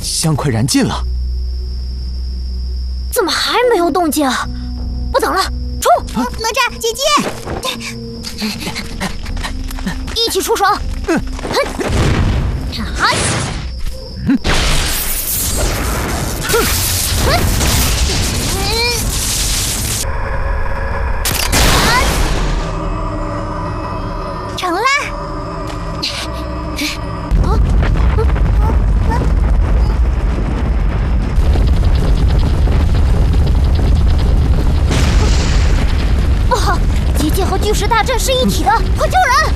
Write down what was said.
香快燃尽了。 怎么还没有动静？不等了，冲！ 哪吒姐姐， 一起出手！ 成啦！ 不好，结界和巨石大阵是一体的，快救人！